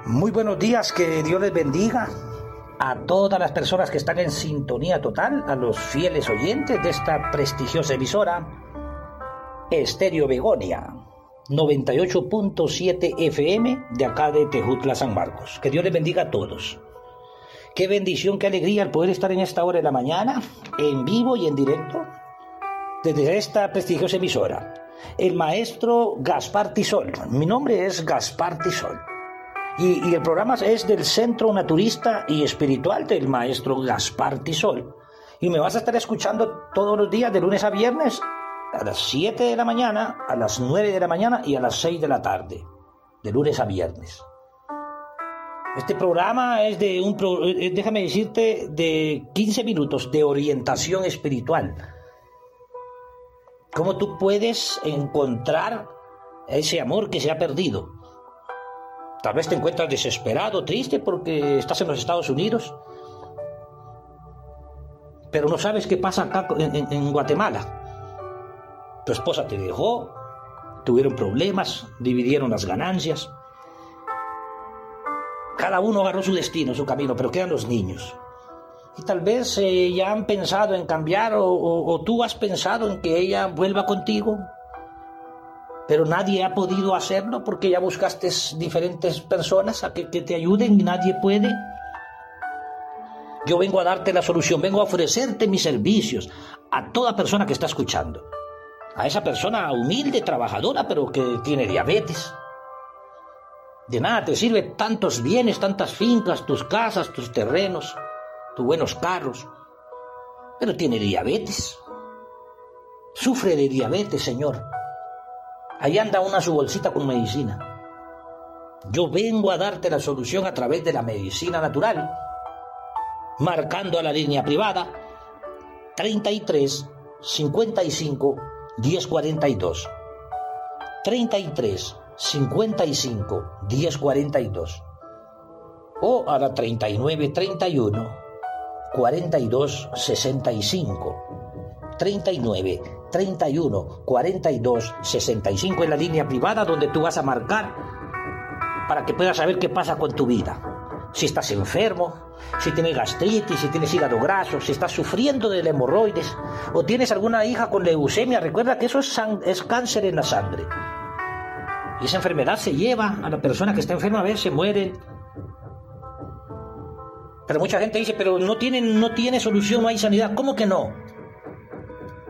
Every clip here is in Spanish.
Muy buenos días, que Dios les bendiga a todas las personas que están en sintonía total, a los fieles oyentes de esta prestigiosa emisora, Estéreo Begonia, 98.7 FM de acá de Tejutla, San Marcos. Que Dios les bendiga a todos. Qué bendición, qué alegría el poder estar en esta hora de la mañana, en vivo y en directo, desde esta prestigiosa emisora. El maestro Gaspar Tisol. Mi nombre es Gaspar Tisol. Y el programa es del Centro Naturista y Espiritual del maestro Gaspar Tisol. Y me vas a estar escuchando todos los días, de lunes a viernes, a las 7 de la mañana, a las 9 de la mañana y a las 6 de la tarde, de lunes a viernes. Este programa es déjame decirte, de 15 minutos de orientación espiritual. ¿Cómo tú puedes encontrar ese amor que se ha perdido? Tal vez te encuentras desesperado, triste porque estás en los Estados Unidos, pero no sabes qué pasa acá en Guatemala. Tu esposa te dejó, tuvieron problemas, dividieron las ganancias. Cada uno agarró su destino, su camino, pero quedan los niños. Y tal vez ya han pensado en cambiar o tú has pensado en que ella vuelva contigo. Pero nadie ha podido hacerlo porque ya buscaste diferentes personas a que te ayuden y nadie puede. Yo vengo a darte la solución, vengo a ofrecerte mis servicios a toda persona que está escuchando. A esa persona humilde, trabajadora, pero que tiene diabetes. De nada te sirve tantos bienes, tantas fincas, tus casas, tus terrenos, tus buenos carros, pero tiene diabetes. Sufre de diabetes, señor. Ahí anda su bolsita con medicina. Yo vengo a darte la solución a través de la medicina natural, marcando a la línea privada 33 55 1042. 33 55 1042. O a la 39 31 42 65. 39 31 42 65 en la línea privada, donde tú vas a marcar para que puedas saber qué pasa con tu vida. Si estás enfermo, si tienes gastritis, si tienes hígado graso, si estás sufriendo de hemorroides o tienes alguna hija con leucemia, recuerda que eso es cáncer en la sangre. Y esa enfermedad se lleva a la persona que está enferma, a ver, se mueren. Pero mucha gente dice, pero no tiene solución, no hay sanidad. ¿Cómo que no?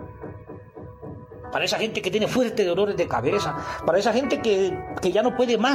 Para esa gente que tiene fuertes dolores de cabeza, para esa gente que ya no puede más